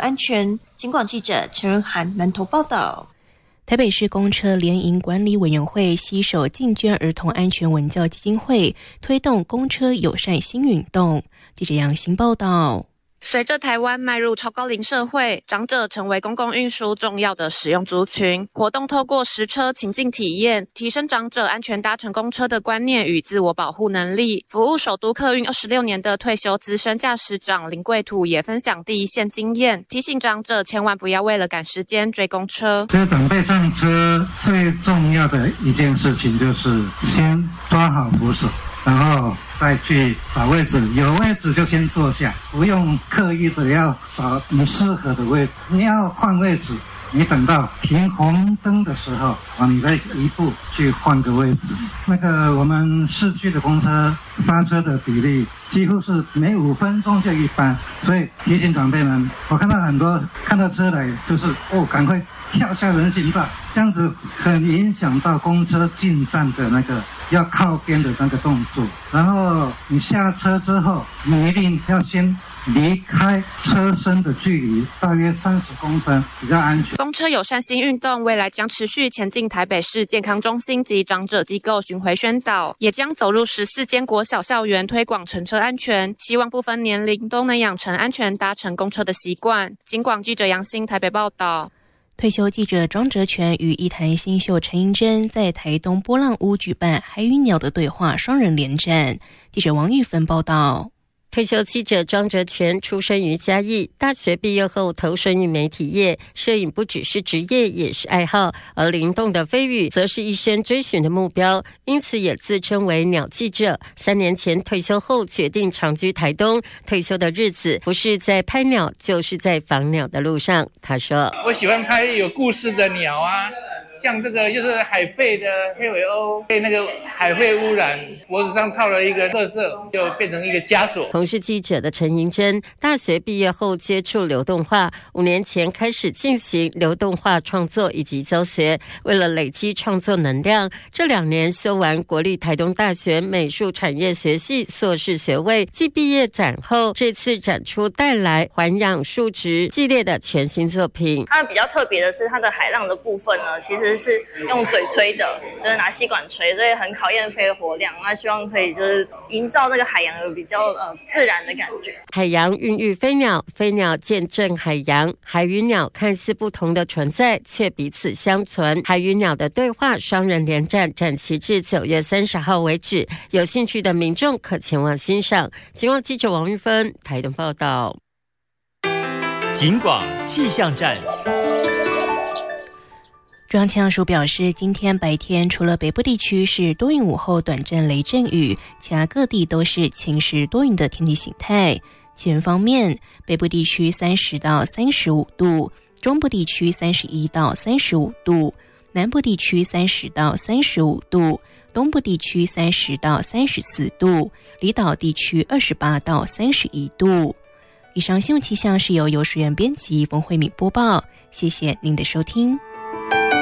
安全。警广记者陈润涵南投报道。 台北市公车联营管理委员会携手进捐儿童安全文教基金会，推动公车友善新运动。记者杨欣报道。 随着台湾迈入超高龄社会，长者成为公共运输重要的使用族群。活动透过实车情境体验，提升长者安全搭乘公车的观念与自我保护能力。服务首都客运26年的退休资深驾驶长林贵土也分享第一线经验，提醒长者千万不要为了赶时间追公车。 这长辈上车最重要的一件事情就是先抓好扶手，然后再去找位置，有位置就先坐下，不用刻意的要找你适合的位置。你要换位置，你等到停红灯的时候你再一步去换个位置。我们市区的公车发车的比例几乎是每5分钟就一班，所以提醒长辈们，我看到很多看到车来就是赶快跳下人行道，这样子很影响到公车进站的要靠边的动作。然后你下车之后，你一定要先离开车身的距离大约30公分，比较安全。 公车友善新运动未来将持续前进台北市健康中心及长者机构巡回宣导，也将走入14间国小校园推广乘车安全，希望不分年龄都能养成安全搭乘公车的习惯。警广记者杨欣台北报道。 退休记者庄哲全与一台新秀陈英珍在台东波浪屋举办海与鸟的对话双人联战。记者王玉芬报道。 退休记者庄哲全出生于嘉义，大学毕业后投身于媒体业，摄影不只是职业也是爱好，而灵动的飞羽则是一生追寻的目标，因此也自称为鸟记者。3年前退休后决定长居台东，退休的日子不是在拍鸟就是在访鸟的路上。他说， 我喜欢拍有故事的鸟啊，像这个就是海肺的黑尾鸥被海肺污染，脖子上套了一个垃圾，就变成一个枷锁。 同是记者的陈银珍，大学毕业后接触流动画，5年前开始进行流动画创作以及教学。为了累积创作能量，这2年修完国立台东大学美术产业学系硕士学位。继毕业展后，这次展出带来环氧树脂系列的全新作品。 它比较特别的是它的海浪的部分呢，其实是用嘴吹的，就是拿吸管吹，所以很考验肺活量。那希望可以就是营造这个海洋有比较自然的感觉。 海洋孕育飞鸟，飞鸟见证海洋，海与鸟看似不同的存在，却彼此相存。海与鸟的对话双人联战展期至9月30号为止，有兴趣的民众可前往欣赏。警广记者王玉芬台东报道。 警广气象站。 中央气象署表示，今天白天除了北部地区是多云午后短暂雷阵雨，其他各地都是晴时多云的天气形态。气温方面，北部地区30到35度，中部地区31到35度，南部地区30到35度，东部地区30到34度，离岛地区28到31度。以上新闻气象是由游淑媛编辑冯慧敏播报，谢谢您的收听。